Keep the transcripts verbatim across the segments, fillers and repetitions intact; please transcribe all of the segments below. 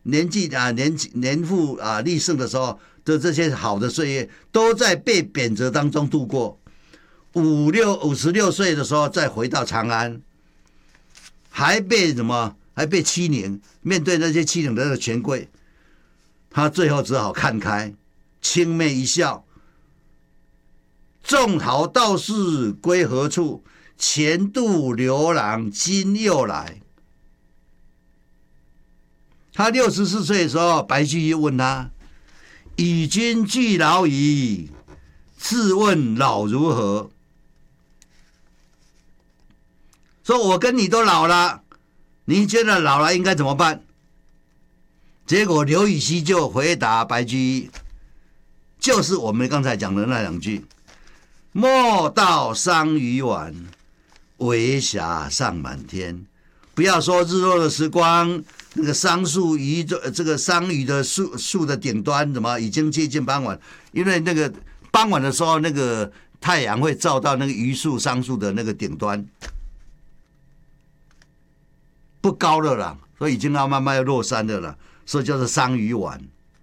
年纪啊年年富啊力盛的时候的这些好的岁月，都在被贬谪当中度过。五六五十六岁的时候再回到长安，还被什么？还被欺凌，面对那些欺凌的那个权贵，他最后只好看开，轻蔑一笑。种桃道士归何处？前度刘郎今又来。他六十四岁的时候，白居易问他：“与君俱老矣，自问老如何？”说：“我跟你都老了，你觉得老了应该怎么办？”结果刘禹锡就回答白居易，就是我们刚才讲的那两句：“莫道桑榆晚，微霞尚满天。”不要说日落的时光，那个桑树榆这个桑榆的树树的顶端怎么已经接近傍晚？因为那个傍晚的时候，那个太阳会照到那个榆树、桑树的那个顶端，不高了啦，所以已经要慢慢要落山的了，所以叫做桑榆晚。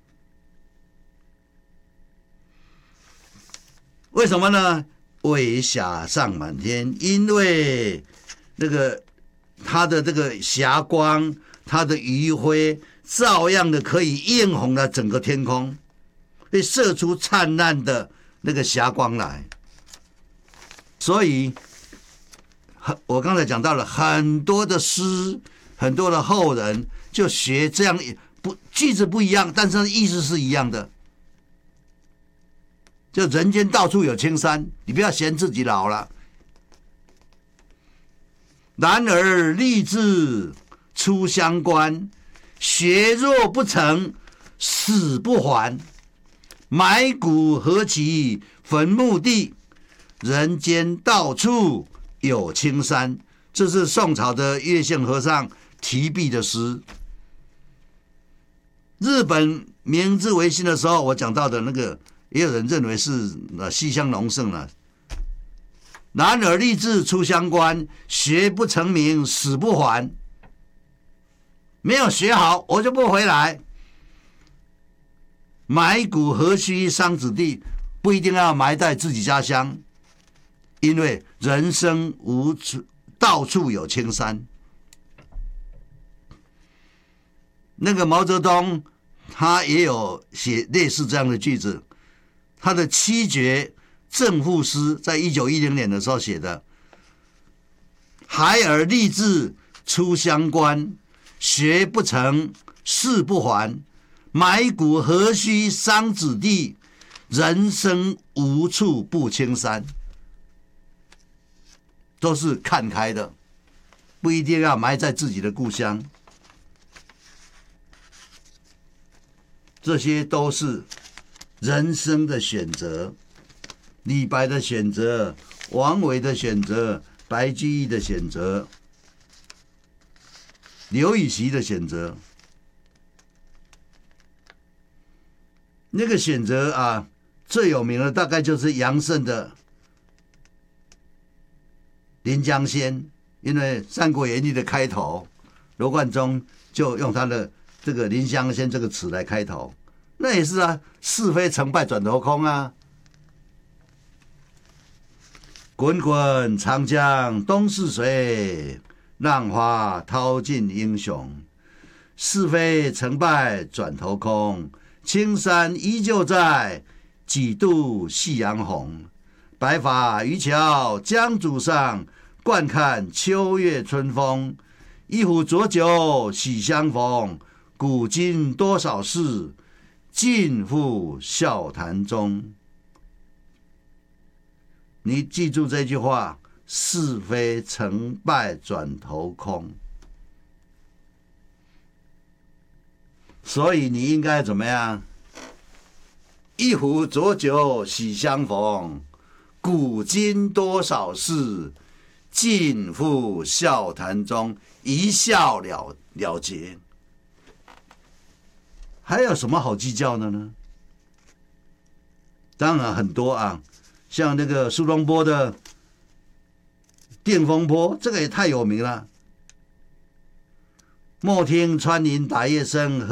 为什么呢？微霞尚满天，因为那个它的这个霞光，它的余晖，照样的可以映红了整个天空，会射出灿烂的那个霞光来。所以，我刚才讲到了很多的诗，很多的后人就学这样，不句子不一样，但是意思是一样的。就人间到处有青山，你不要嫌自己老了。然而立志出乡关，学若不成，死不还。埋骨何其坟墓地，人间到处有青山。这是宋朝的月姓和尚题壁的诗。日本明治维新的时候，我讲到的那个，也有人认为是西乡隆盛了。然而立志出乡关，学不成名死不还。没有学好，我就不回来。埋骨何须桑梓地，不一定要埋在自己家乡，因为人生无处到处有青山。那个毛泽东他也有写类似这样的句子，他的七绝正赋诗在一九一零年的时候写的：“孩儿立志出乡关，学不成誓不还。埋骨何须桑梓地，人生无处不青山。”都是看开的，不一定要埋在自己的故乡。这些都是人生的选择。李白的选择，王维的选择，白居易的选择，刘禹锡的选择。那个选择啊，最有名的大概就是杨慎的《临江仙》，因为《三国演义》的开头，罗贯中就用他的这个《临江仙》这个词来开头，那也是啊，是非成败转头空啊。滚滚长江东逝水，浪花淘尽英雄。是非成败转头空，青山依旧在，几度夕阳红。白发渔樵江渚上，惯看秋月春风。一壶浊酒喜相逢，古今多少事，尽付笑谈中。你记住这句话：是非成败转头空。所以你应该怎么样？一壶浊酒喜相逢，古今多少事，尽付笑谈中，一笑了了结。还有什么好计较的呢？当然很多啊，像那个苏东坡的《电风波》，这个也太有名了。莫听穿林打叶声，